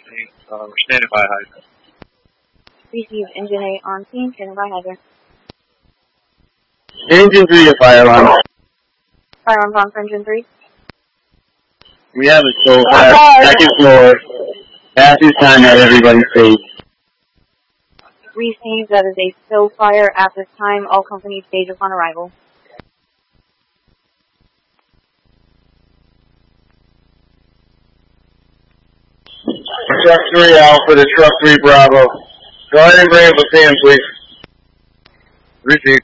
We're standing by hydrant. Receive engine 8 on scene, standing by hydrant. Engine 3 to fire alarm. Fire alarm on for engine 3. We have a still second floor. Passage time at everybody's stage. Receive, that is a still fire at this time. All companies stage upon arrival. Truck 3 Alpha to Truck 3 Bravo. Go ahead and bring up a fan, please. Receive.